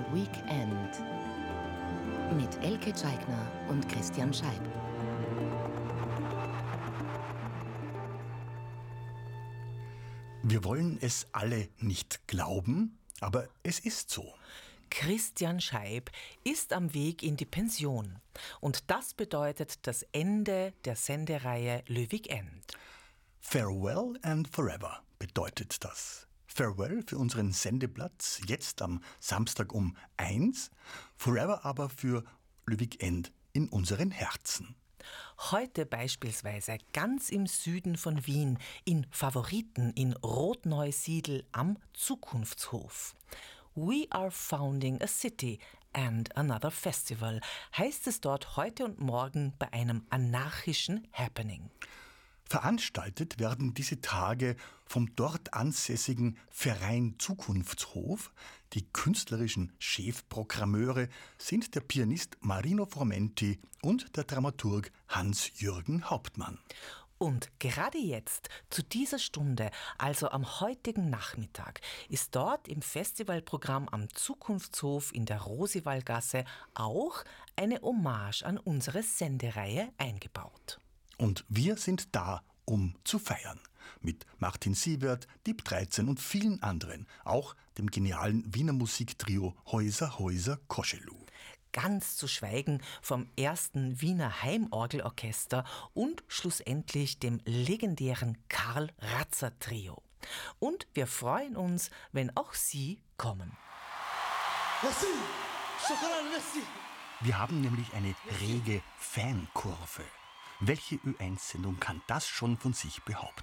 Weekend mit Elke Tscheigner und Christian Scheib. Wir wollen es alle nicht glauben, aber es ist so. Christian Scheib ist am Weg in die Pension. Und das bedeutet das Ende der Sendereihe Le Weekend. Farewell and Forever bedeutet das. Farewell für unseren Sendeplatz jetzt am Samstag um 1, Forever aber für Le Weekend in unseren Herzen. Heute beispielsweise ganz im Süden von Wien, in Favoriten in Rotneusiedl am Zukunftshof. We are founding a city and another festival, heißt es dort heute und morgen bei einem anarchischen Happening. Veranstaltet werden diese Tage vom dort ansässigen Verein Zukunftshof. Die künstlerischen Chefprogrammeure sind der Pianist Marino Fromenti und der Dramaturg Hans-Jürgen Hauptmann. Und gerade jetzt, zu dieser Stunde, also am heutigen Nachmittag, ist dort im Festivalprogramm am Zukunftshof in der Rosiwallgasse auch eine Hommage an unsere Sendereihe eingebaut. Und wir sind da, um zu feiern. Mit Martin Sievert, Dieb 13 und vielen anderen. Auch dem genialen Wiener Musiktrio Häuser Häuser Koschelu. Ganz zu schweigen vom ersten Wiener Heimorgelorchester und schlussendlich dem legendären Karl Ratzer Trio. Und wir freuen uns, wenn auch Sie kommen. Merci. Schokolade, merci. Wir haben nämlich eine rege Fankurve. Welche Ö1-Sendung kann das schon von sich behaupten?